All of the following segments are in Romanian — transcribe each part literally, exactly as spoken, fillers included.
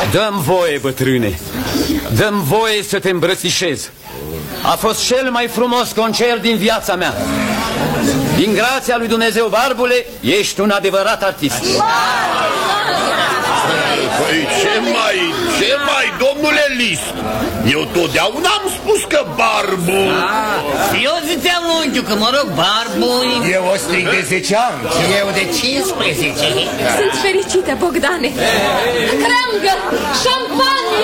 Dă-mi voie, bătrâne, dă-mi voie să te îmbrățișez. A fost cel mai frumos concert din viața mea. Din grația lui Dumnezeu, Barbule, ești un adevărat artist. Păi ce mai, ce mai, domnule Liszt? Eu totdeauna am spus că Barbu... Eu ziceam, unchiu, că mă rog, Barbu... Eu o strig de zece ani. Eu de cincisprezece. Sunt fericită, Bogdane. Creangă, șampanie!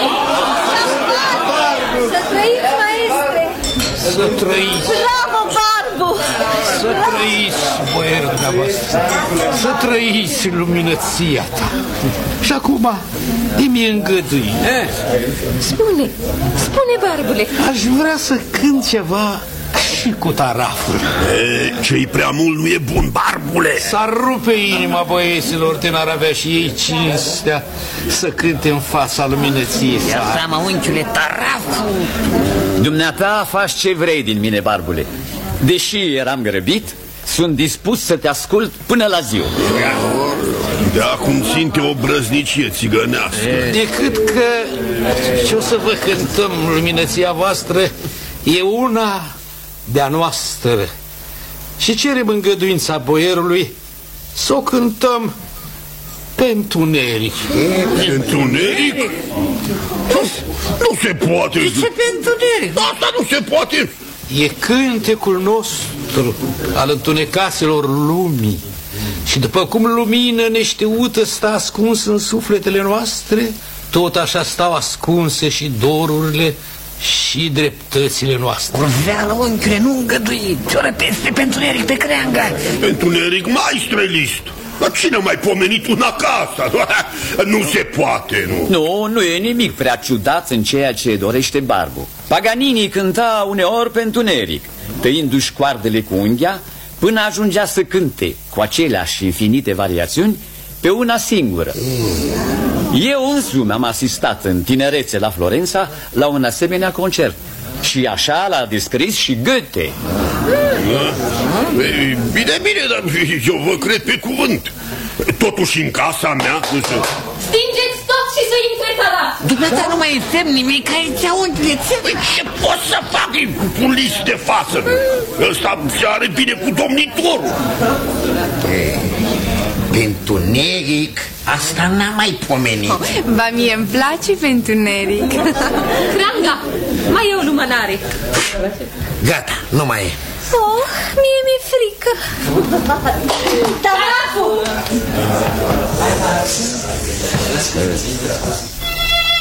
Să trăiți, maestre! Să trăiți! Bravo, Barbu! Să trăiți, boierul dumneavoastră! Să trăiți luminăția ta! Și acum, de-mi îngădui. Spune, spune, Barbule. Aș vrea să cânt ceva și cu taraful. Ce-i prea mult nu e bun, Barbule. S-ar rupe inima băieților de n-ar avea și ei cinstea să cânte în fața luminăției sale. Ia seama, unchiule, taraful. Dumneata faci ce vrei din mine, Barbule. Deși eram grăbit, sunt dispus să te ascult până la ziua. De acum simte o brăznicie țigănească. Decât că ce o să vă cântăm, luminăția voastră, e una de-a noastră. Și cerem îngăduința boierului să o cântăm pentru Neric. Pentru Neric? Nu se poate. De ce pentru Neric? Asta nu se poate. E cântecul nostru al întunecaților lumii. Și după cum lumină neștiută stă ascuns în sufletele noastre, tot așa stau ascunse și dorurile și dreptățile noastre. Urveală, unchiule, nu îngădui. Ce-o răpeste pentru Neric pe creangă. Pentru Neric, maestre Liszt. Dar cine a mai pomenit una ca asta? Nu se poate, nu? Nu, nu e nimic prea ciudat în ceea ce dorește Barbu. Paganini cânta uneori pentru Neric, tăindu-și coardele cu unghia, până ajungea să cânte cu aceleași infinite variațiuni pe una singură. Eu însumi am asistat în tinerețe la Florența la un asemenea concert. Și așa l-a descris și Goethe. Bine, bine, dar eu vă cred pe cuvânt. Totuși în casa mea... Stingeți tot și să intre tara. Dumneata nu mai semn nimic aici, unchiule. Ce pot să fac cu Liszt de față? Ăsta se are bine cu domnitorul. Pentru Neric, asta n-am mai pomenit. Oh, ba mie îmi place pentru Neric. Creanga, mai e o lumânare. Gata, nu mai e. Oh, mie mi-e frică. Taraful!